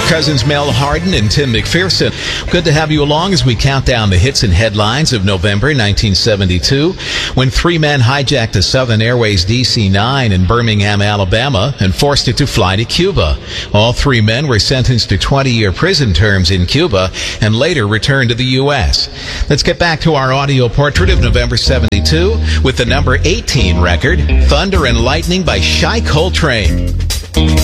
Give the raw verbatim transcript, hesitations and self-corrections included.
Cousins, Mel Hardin, and Tim McPherson. Good to have you along as we count down the hits and headlines of November nineteen seventy-two, when three men hijacked a Southern Airways D C nine in Birmingham, Alabama, and forced it to fly to Cuba. All three men were sentenced to twenty-year prison terms in Cuba and later returned to the U S. Let's get back to our audio portrait of November seventy-two with the number eighteen record, Thunder and Lightning by Shai Coltrane.